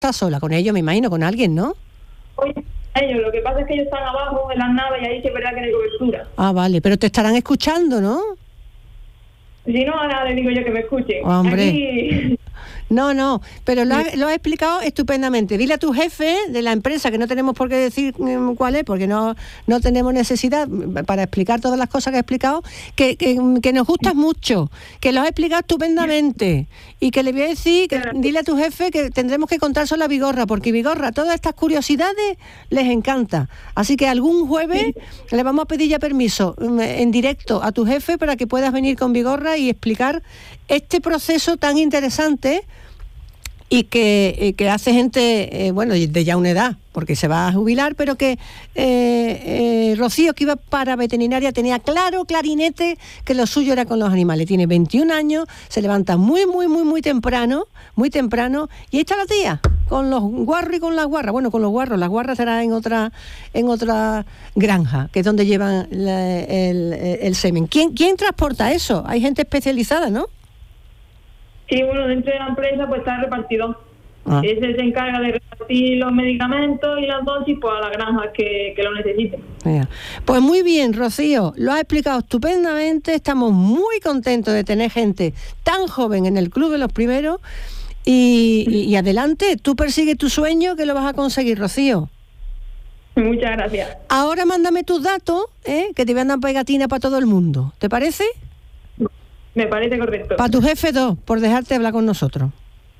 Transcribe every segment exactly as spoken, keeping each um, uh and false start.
estás sola con ellos, me imagino, con alguien, ¿no? Oye, ellos, lo que pasa es que ellos están abajo en las naves y ahí sí es verdad que no hay cobertura. Ah, vale, pero te estarán escuchando, ¿no? Si no, ahora le digo yo que me escuchen. Hombre. Aquí... No, no, pero lo has, lo has explicado estupendamente. Dile a tu jefe de la empresa, que no tenemos por qué decir um, cuál es, porque no, no tenemos necesidad para explicar todas las cosas que he explicado, que, que, que nos gustas mucho, que lo has explicado estupendamente, y que le voy a decir, que dile a tu jefe que tendremos que contárselo a Vigorra, porque Vigorra todas estas curiosidades les encanta. Así que algún jueves sí. le vamos a pedir ya permiso um, en directo a tu jefe para que puedas venir con Vigorra y explicar este proceso tan interesante y que, eh, que hace gente, eh, bueno, de ya una edad, porque se va a jubilar, pero que eh, eh, Rocío, que iba para veterinaria, tenía claro, clarinete, que lo suyo era con los animales. Tiene veintiún años, se levanta muy, muy, muy, muy temprano, muy temprano, y ahí está la tía, con los guarros y con las guarras. Bueno, con los guarros, las guarras serán en otra, en otra granja, que es donde llevan la, el, el semen. ¿Quién, ¿Quién transporta eso? Hay gente especializada, ¿no? Sí, bueno, dentro de la empresa pues está repartido. Ah. Ese se encarga de repartir los medicamentos y las dosis pues, a las granjas que, que lo necesiten. Yeah. Pues muy bien, Rocío, lo has explicado estupendamente. Estamos muy contentos de tener gente tan joven en el Club de los Primeros. Y, y, y adelante, tú persigues tu sueño, que lo vas a conseguir, Rocío. Muchas gracias. Ahora mándame tus datos, ¿eh? Que te voy a dar pegatina para todo el mundo. ¿Te parece? Me parece correcto. Para tu jefe dos, por dejarte hablar con nosotros.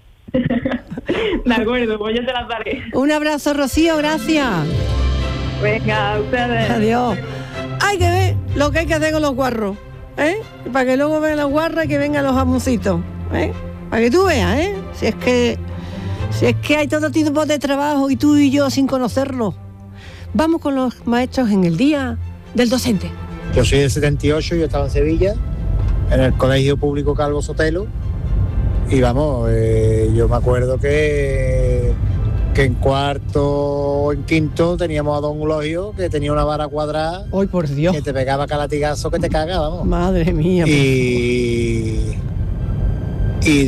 De acuerdo, pues yo te las daré. Un abrazo, Rocío, gracias. Venga, a ustedes. Adiós. Hay que ver lo que hay que hacer con los guarros, ¿eh? Para que luego vengan las guarras y que vengan los jamoncitos, ¿eh? Para que tú veas, ¿eh? Si es que, si es que hay todo tipo de trabajo y tú y yo sin conocerlo. Vamos con los maestros en el Día del Docente. Yo soy del setenta y ocho, yo estaba en Sevilla, en el Colegio Público Calvo Sotelo, y vamos, eh, yo me acuerdo que, que en cuarto o en quinto teníamos a don Eulogio, que tenía una vara cuadrada. ¡Ay, por Dios! Que te pegaba cada latigazo que te caga, vamos. Madre mía. Y, y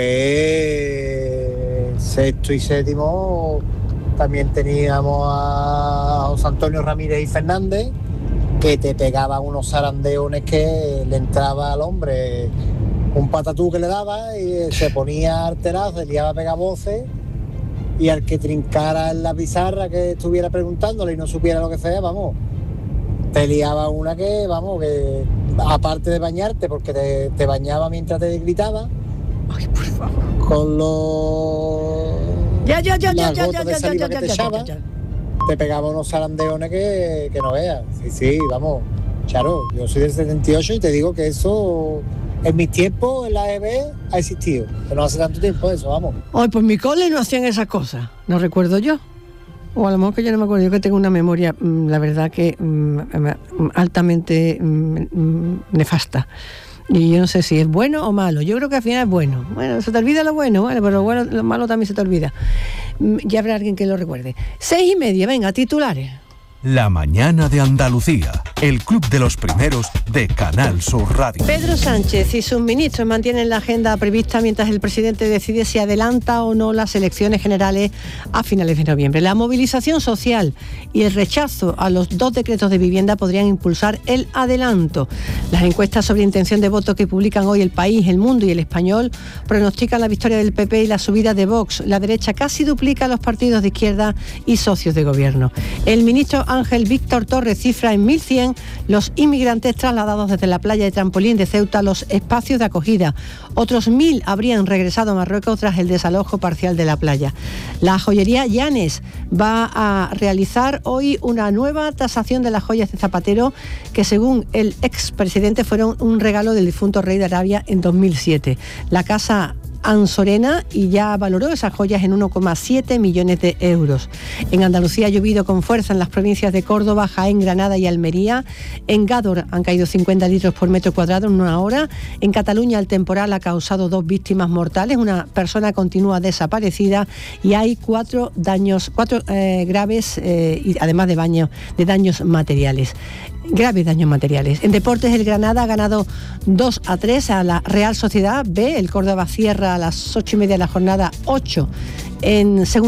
después, sexto y séptimo, también teníamos a José Antonio Ramírez y Fernández, que te pegaba unos zarandeones que le entraba al hombre un patatú que le daba y se ponía alterado, se liaba a pegar voces, y al que trincara en la pizarra que estuviera preguntándole y no supiera lo que sea, vamos, te liaba una que, vamos, que aparte de bañarte, porque te, te bañaba mientras te gritaba. Ay, por favor. Con los... Ya, ya, ya, ya, ya, ya, ya, ya, ya, ya, ya, ya. Te pegaba unos zarandeones que, que no veas. Sí, sí, vamos, Charo, yo soy del setenta y ocho y te digo que eso en mis tiempos en la E B ha existido, que no hace tanto tiempo eso, vamos. Ay, pues mi cole no hacían esas cosas, no recuerdo yo. O a lo mejor que yo no me acuerdo, yo que tengo una memoria, la verdad que altamente nefasta. Y yo no sé si es bueno o malo. Yo creo que al final es bueno. Bueno, se te olvida lo bueno, ¿vale? Pero lo bueno, lo malo también se te olvida. Ya habrá alguien que lo recuerde. Seis y media, venga, titulares. La mañana de Andalucía, el Club de los Primeros de Canal Sur Radio. Pedro Sánchez y sus ministros mantienen la agenda prevista mientras el presidente decide si adelanta o no las elecciones generales a finales de noviembre. La movilización social y el rechazo a los dos decretos de vivienda podrían impulsar el adelanto. Las encuestas sobre intención de voto que publican hoy El País, El Mundo y El Español pronostican la victoria del P P y la subida de Vox. La derecha casi duplica a los partidos de izquierda y socios de gobierno. El ministro Ángel Víctor Torres cifra en mil cien los inmigrantes trasladados desde la playa de Trampolín de Ceuta a los espacios de acogida. Otros mil habrían regresado a Marruecos tras el desalojo parcial de la playa. La joyería Llanes va a realizar hoy una nueva tasación de las joyas de Zapatero, que según el expresidente fueron un regalo del difunto rey de Arabia en dos mil siete. La casa Ansorena y ya valoró esas joyas en uno coma siete millones de euros. En Andalucía ha llovido con fuerza en las provincias de Córdoba, Jaén, Granada y Almería. En Gádor han caído cincuenta litros por metro cuadrado en una hora. En Cataluña el temporal ha causado dos víctimas mortales. Una persona continúa desaparecida y hay cuatro daños, cuatro eh, graves eh, y además de, baño, de daños materiales. graves daños materiales. En deportes, el Granada ha ganado dos a tres a la Real Sociedad B. El Córdoba cierra a las ocho y media de la jornada ocho en segunda.